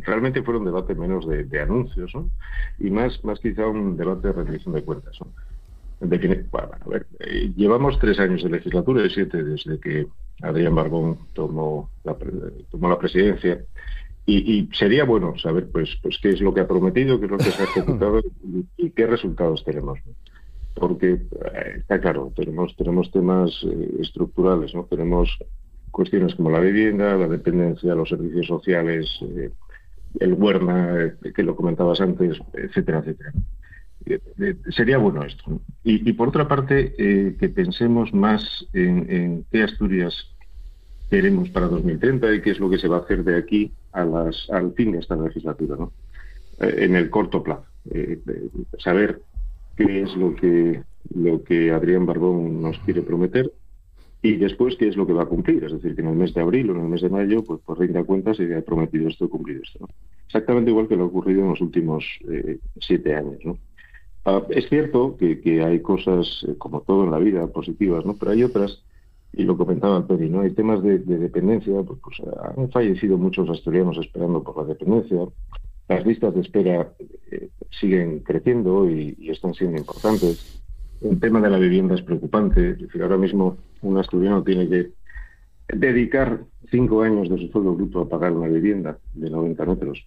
realmente fue un debate menos de anuncios, ¿no? Y más quizá un debate de rendición de cuentas, ¿no? Bueno, a ver, llevamos 3 años de legislatura y 7 desde que Adrián Barbón tomó la presidencia. Y sería bueno saber pues qué es lo que ha prometido, qué es lo que se ha ejecutado y qué resultados tenemos, ¿no? Porque está claro, tenemos temas estructurales, ¿no? Tenemos cuestiones como la vivienda, la dependencia, los servicios sociales, el Huerna, que lo comentabas antes, etcétera, etcétera. Sería bueno esto, ¿no? Y por otra parte, que pensemos más en qué Asturias queremos para 2030 y qué es lo que se va a hacer de aquí al fin de esta legislatura, ¿no? En el corto plazo. Saber qué es lo que Adrián Barbón nos quiere prometer y después qué es lo que va a cumplir. Es decir, que en el mes de abril o en el mes de mayo, pues rinda cuentas y ha prometido esto y cumplido esto, ¿no? Exactamente igual que lo ha ocurrido en los últimos 7 años, ¿no? Es cierto que hay cosas, como todo en la vida, positivas, ¿no? Pero hay otras, y lo comentaba Peri, ¿no? Hay temas de dependencia, pues han fallecido muchos asturianos esperando por la dependencia. Las listas de espera siguen creciendo y están siendo importantes. El tema de la vivienda es preocupante. Es decir, ahora mismo un asturiano tiene que dedicar 5 años de su sueldo bruto a pagar una vivienda de 90 metros.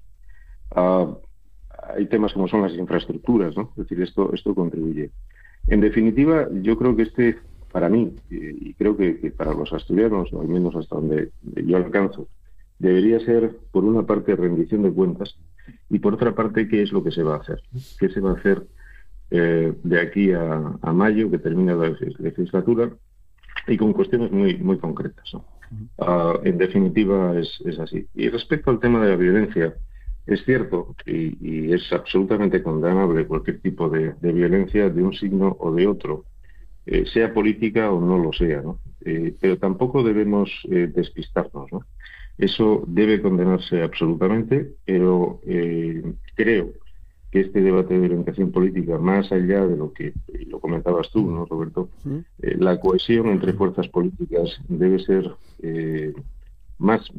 Hay temas como son las infraestructuras, ¿no? Es decir, esto contribuye. En definitiva, yo creo que para mí, y creo que para los asturianos, o al menos hasta donde yo alcanzo, debería ser, por una parte, rendición de cuentas, y por otra parte, qué es lo que se va a hacer. ¿Qué se va a hacer de aquí a mayo, que termina la legislatura, y con cuestiones muy concretas, ¿no? En definitiva, es así. Y respecto al tema de la violencia, es cierto y es absolutamente condenable cualquier tipo de violencia de un signo o de otro, sea política o no lo sea, ¿no? Pero tampoco debemos despistarnos, ¿no? Eso debe condenarse absolutamente, pero creo que este debate de orientación política, más allá de lo que lo comentabas tú, ¿no, Roberto? La cohesión entre fuerzas políticas debe ser más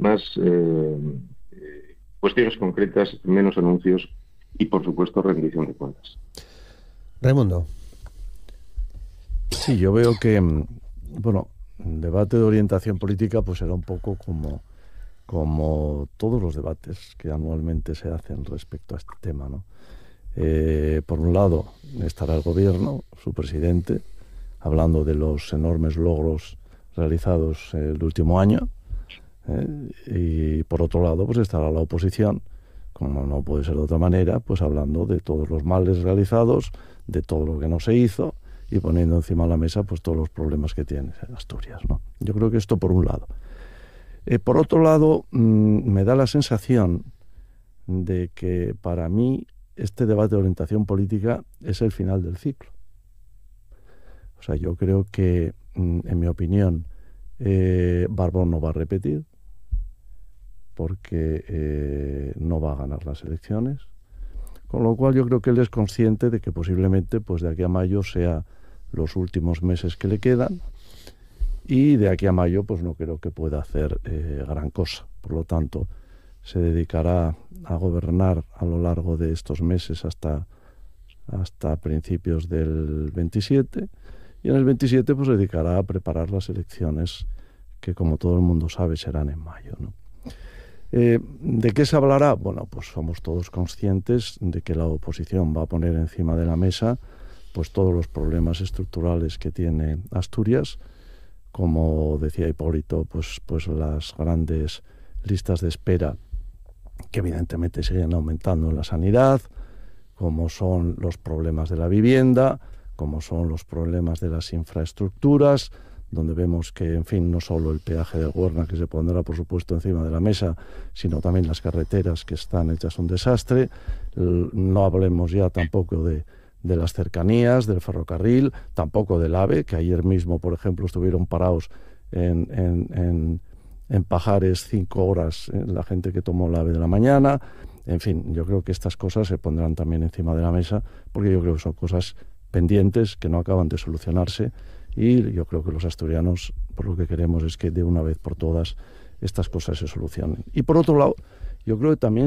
cuestiones concretas, menos anuncios y, por supuesto, rendición de cuentas. Raimundo. Sí, yo veo que, bueno, el debate de orientación política pues será un poco como todos los debates que anualmente se hacen respecto a este tema, ¿no? Por un lado estará el gobierno, su presidente, hablando de los enormes logros realizados el último año, y por otro lado pues estará la oposición, como no puede ser de otra manera, pues hablando de todos los males realizados, de todo lo que no se hizo y poniendo encima de la mesa pues todos los problemas que tiene Asturias, ¿no? Yo creo que esto por un lado. Por otro lado, me da la sensación de que para mí este debate de orientación política es el final del ciclo. O sea, yo creo que, en mi opinión, Barbón no va a repetir porque no va a ganar las elecciones, con lo cual yo creo que él es consciente de que posiblemente pues de aquí a mayo sea los últimos meses que le quedan, y de aquí a mayo pues no creo que pueda hacer gran cosa. Por lo tanto, se dedicará a gobernar a lo largo de estos meses hasta principios del 27, y en el 27 pues se dedicará a preparar las elecciones que, como todo el mundo sabe, serán en mayo, ¿no? ¿De qué se hablará? Bueno, pues somos todos conscientes de que la oposición va a poner encima de la mesa pues todos los problemas estructurales que tiene Asturias, como decía Hipólito, pues las grandes listas de espera que evidentemente siguen aumentando en la sanidad, como son los problemas de la vivienda, como son los problemas de las infraestructuras, donde vemos que, en fin, no solo el peaje del Huerna, que se pondrá, por supuesto, encima de la mesa, sino también las carreteras, que están hechas un desastre. No hablemos ya tampoco de las cercanías, del ferrocarril, tampoco del AVE, que ayer mismo, por ejemplo, estuvieron parados en Pajares 5 horas la gente que tomó el AVE de la mañana. En fin, yo creo que estas cosas se pondrán también encima de la mesa, porque yo creo que son cosas pendientes que no acaban de solucionarse, y yo creo que los asturianos, por lo que queremos es que de una vez por todas estas cosas se solucionen. Y por otro lado, yo creo que también